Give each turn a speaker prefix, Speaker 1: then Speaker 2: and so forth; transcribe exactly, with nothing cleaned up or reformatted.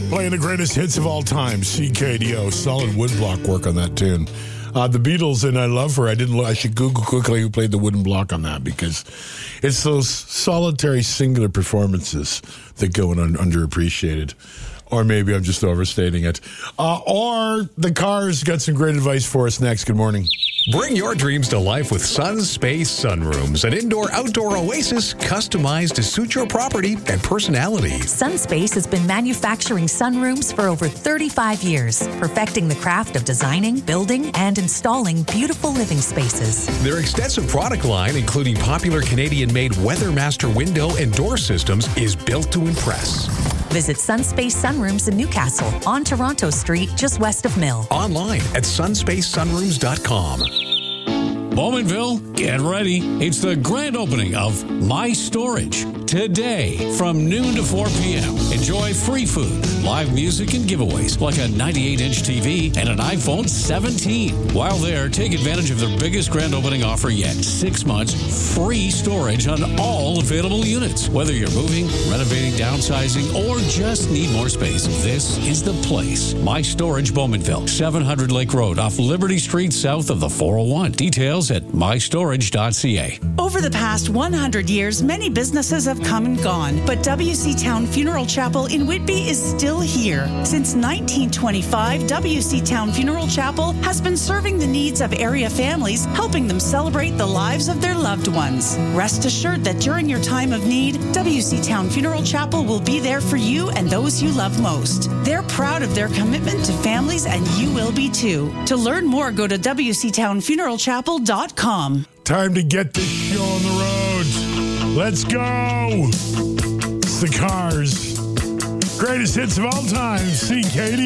Speaker 1: Playing the greatest hits of all time, C K D O. Solid woodblock work on that tune. Uh, the Beatles, and I love her. I didn't. I should Google quickly who played the wooden block on that, because it's those solitary, singular performances that go in un- underappreciated. Or maybe I'm just overstating it. Uh, or the Cars got some great advice for us next. Good morning.
Speaker 2: Bring your dreams to life with Sun Space Sunrooms, an indoor-outdoor oasis customized to suit your property and personality.
Speaker 3: SunSpace has been manufacturing sunrooms for over thirty-five years, perfecting the craft of designing, building, and installing beautiful living spaces.
Speaker 2: Their extensive product line, including popular Canadian-made WeatherMaster window and door systems, is built to impress.
Speaker 3: Visit SunSpace Sunrooms in Newcastle on Toronto Street, just west of Mill.
Speaker 2: Online at sunspace sunrooms dot com.
Speaker 4: Bowmanville, get ready. It's the grand opening of My Storage. Today, from noon to four p.m., enjoy free food, live music, and giveaways like a ninety-eight inch T V and an iPhone seventeen. While there, take advantage of their biggest grand opening offer yet. Six months free storage on all available units. Whether you're moving, renovating, downsizing, or just need more space, this is the place. My Storage Bowmanville, seven hundred Lake Road off Liberty Street south of the four oh one. Details at my storage dot c a.
Speaker 5: Over the past one hundred years, many businesses have come and gone, but W C Town Funeral Chapel in Whitby is still here. Since nineteen twenty-five, W C Town Funeral Chapel has been serving the needs of area families, helping them celebrate the lives of their loved ones. Rest assured that during your time of need, W C Town Funeral Chapel will be there for you and those you love most. They're proud of their commitment to families, and you will be too. To learn more, go to w c town funeral chapel dot com.
Speaker 1: Time to get this show on the road. Let's go. It's the Cars. Greatest hits of all time, C K D.